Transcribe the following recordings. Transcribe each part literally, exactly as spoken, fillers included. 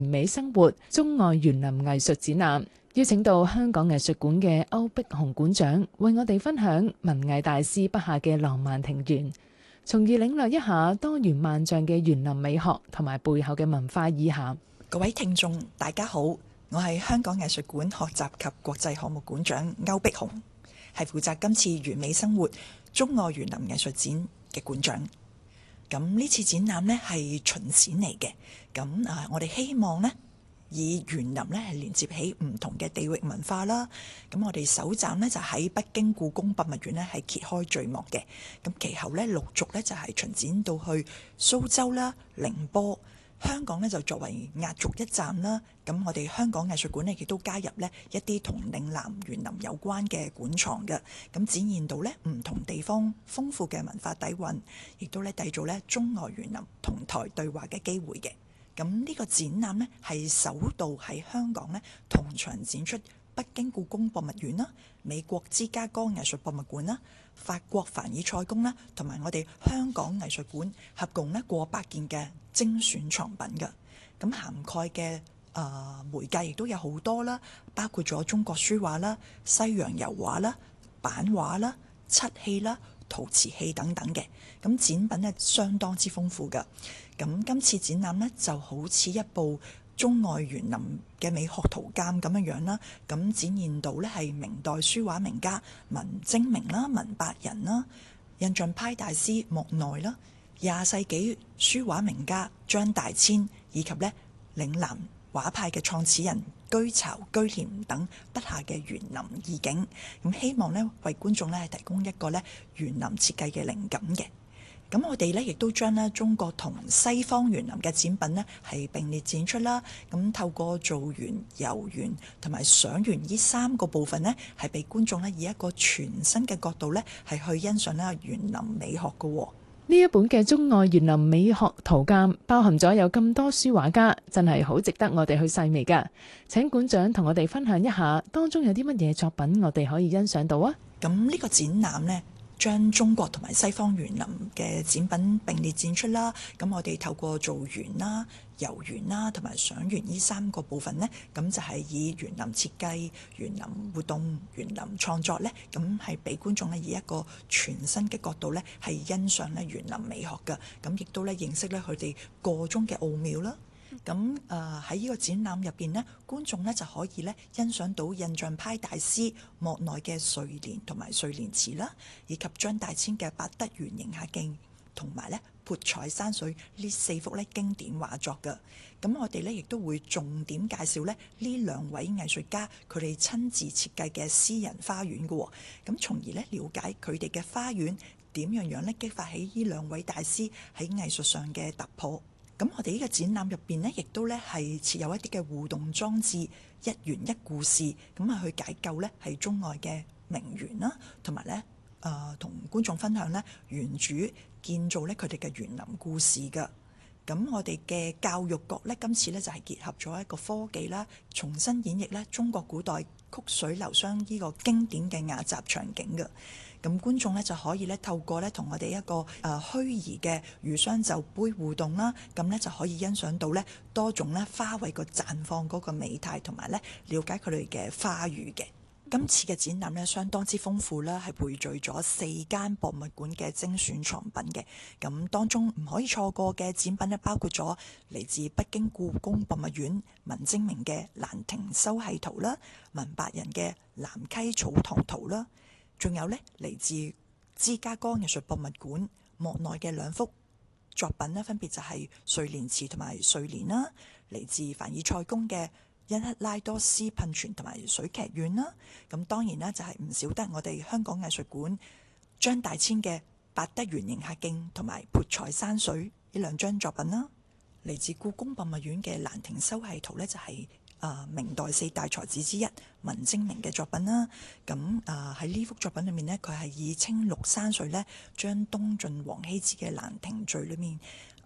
完美生活中外園林藝術展覽，邀請到香港藝術館嘅歐碧紅館長為我哋分享文藝大師筆下嘅浪漫庭園，從而領略一下多元萬象嘅園林美學同埋背後嘅文化意涵。 各位聽眾大家好，我係香港藝術館學習及國際項目館長歐碧紅，係負責今次完美生活中外園林藝術展嘅館長。咁呢次展覽呢係巡展嚟嘅，咁啊我哋希望呢以園林呢係連接起唔同嘅地域文化啦。咁我哋首站呢就喺北京故宮博物院呢係揭開序幕嘅，咁其後呢陸續呢就係巡展到去蘇州啦、寧波。香港呢就作為壓軸一站啦，咁我哋香港藝術館呢亦都加入呢一啲同嶺南園林有關嘅館藏嘅，咁展現到呢唔同地方豐富嘅文化底蘊，亦都呢締造呢中外園林同台對話嘅機會嘅。咁呢個展覽呢係首度喺香港呢同場展出北京故宮博物院啦、美國芝加哥藝術博物館啦、法國凡爾賽宮啦，同埋我哋香港藝術館合共呢過百件嘅精選藏品嘅。咁涵蓋嘅誒媒介亦都有好多啦，包括咗中國書畫啦、西洋油畫啦、版畫啦、漆器啦、陶瓷器等等嘅。咁展品呢相當之豐富嘅。咁今次展覽呢就好似一部中外園林嘅美學圖鑑咁樣樣啦，咁展現到呢係明代書畫名家文徵明啦、文白仁啦、印象派大師莫奈啦、廿世紀書畫名家張大千，以及呢嶺南畫派嘅創始人居巢、居廉等筆下嘅園林意境，咁希望呢為觀眾呢係提供一個呢園林設計嘅靈感嘅。咁我哋咧亦都將咧中國同西方園林嘅展品呢係並列展出啦。咁透過造園、遊園同埋賞園呢三個部分呢，係俾觀眾咧以一個全新嘅角度咧係去欣賞咧園林美學嘅。 呢一本嘅中外園林美學圖鑑包含咗有咁多書畫家，真係好值得我哋去細味噶。請館長同我哋分享一下當中有啲乜嘢作品我哋可以欣賞到啊？ 咁呢個展覽呢，將中國同埋西方園林嘅展品並列展出啦。咁我哋透過造園啦、遊園啦同埋賞園呢三個部分呢，咁就係以園林設計、園林活動、園林創作呢，咁係俾觀眾呢以一個全新嘅角度呢係欣賞呢園林美學嘅。咁亦都呢認識呢佢哋個中嘅奧妙啦。咁誒喺呢個展覽入邊呢，觀眾呢就可以呢欣賞到印象派大師莫奈嘅睡蓮同埋睡蓮池啦，以及張大千嘅百德園迎客徑同埋呢潑彩山水呢四幅呢經典畫作嘅。咁我哋呢亦都會重點介紹呢呢兩位藝術家佢哋親自設計嘅私人花園嘅。咁從而呢了解佢哋嘅花園點樣樣呢激發起呢兩位大師喺藝術上嘅突破。咁我哋呢個展覽入邊呢，亦都咧係設有一啲嘅互動裝置，一園一故事，咁啊去解構呢係中外嘅名園啦，同埋呢誒同觀眾分享呢園主建造呢佢哋嘅園林故事㗎。咁我哋嘅教育局呢，今次呢就係結合咗一個科技啦，重新演繹呢中國古代曲水流觴呢個經典嘅雅集場景嘅。咁觀眾咧就可以咧透過咧同我哋一個誒虛擬嘅魚箱酒杯互動啦，咁咧就可以欣賞到咧多種咧花卉個綻放嗰個美態，同埋咧了解佢哋嘅花語嘅。今次嘅展覽咧相當之豐富啦，係匯聚咗四間博物館嘅精選藏品嘅。咁當中唔可以錯過嘅展品咧，包括咗嚟自北京故宮博物院文徵明嘅蘭亭修繫圖啦，文白仁嘅南溪草堂圖啦。仲有呢嚟自芝加哥藝術博物館莫奈嘅兩幅作品呢，分別就係睡蓮池同埋睡蓮啦。嚟自凡爾賽宮嘅因克拉多斯噴泉同埋水劇院啦。咁當然啦，就係唔少得我哋香港藝術館張大千嘅百德園迎客徑同埋潑彩山水呢兩張作品啦。嚟自故宮博物院嘅蘭亭修繫圖呢，就係、是。啊，明代四大才子之一文徵明嘅作品啦，咁啊喺呢幅作品裏面呢，佢係以青綠山水呢，將東晉王羲之嘅蘭亭序裏面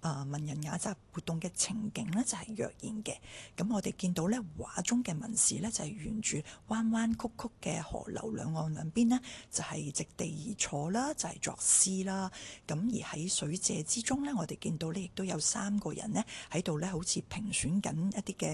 啊文人雅集活動嘅情景呢，就係若然嘅。咁我哋見到呢畫中嘅文士呢，就係沿住彎彎曲曲嘅河流兩岸兩邊呢，就係席地而坐啦，就係作詩啦。咁而喺水榭之中呢，我哋見到呢亦都有三個人呢喺度呢，好似評選緊一啲嘅